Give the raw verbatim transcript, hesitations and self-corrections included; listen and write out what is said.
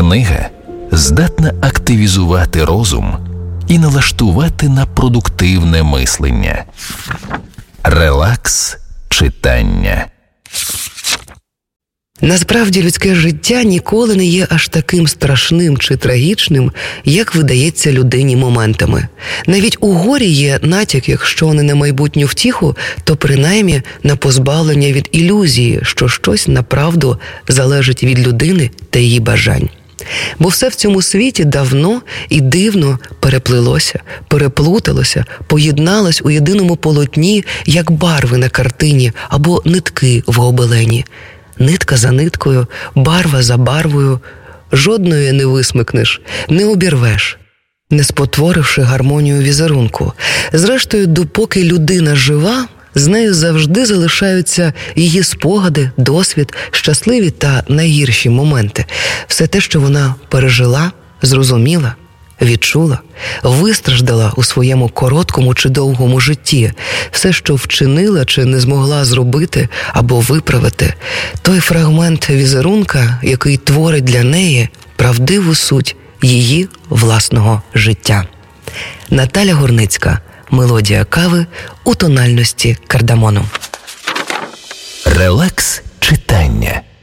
Книга здатна активізувати розум і налаштувати на продуктивне мислення. Релакс читання. Насправді, людське життя ніколи не є аж таким страшним чи трагічним, як видається людині моментами. Навіть у горі є натяк, якщо не на майбутню втіху, то принаймні на позбавлення від ілюзії, що щось направду залежить від людини та її бажань. Бо все в цьому світі давно і дивно переплилося, переплуталося, поєдналось у єдиному полотні, як барви на картині або нитки в гобелені. Нитка за ниткою, барва за барвою, жодної не висмикнеш, не обірвеш, не спотворивши гармонію візерунку. Зрештою, допоки людина жива, з нею завжди залишаються її спогади, досвід, щасливі та найгірші моменти. Все те, що вона пережила, зрозуміла, відчула, вистраждала у своєму короткому чи довгому житті, все, що вчинила чи не змогла зробити або виправити, той фрагмент візерунка, який творить для неї правдиву суть її власного життя. Наталя Горницька. Мелодія кави у тональності кардамону. Релакс читання.